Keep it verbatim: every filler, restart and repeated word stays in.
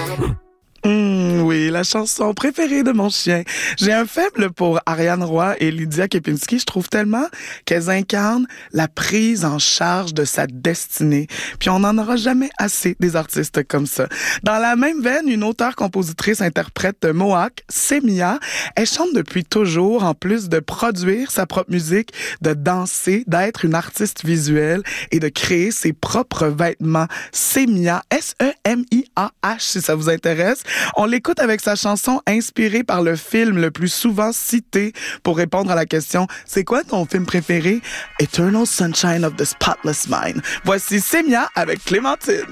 Mmh, oui, la chanson préférée de mon chien. J'ai un faible pour Ariane Roy et Lydia Kepinski. Je trouve tellement qu'elles incarnent la prise en charge de sa destinée. Puis on n'en aura jamais assez des artistes comme ça. Dans la même veine, une auteure-compositrice-interprète Mohawk, Semia, elle chante depuis toujours, en plus de produire sa propre musique, de danser, d'être une artiste visuelle et de créer ses propres vêtements. Semia, S E M I A H, si ça vous intéresse. On l'écoute avec sa chanson inspirée par le film le plus souvent cité pour répondre à la question « C'est quoi ton film préféré? » Eternal Sunshine of the Spotless Mind. Voici Semia avec Clémentine.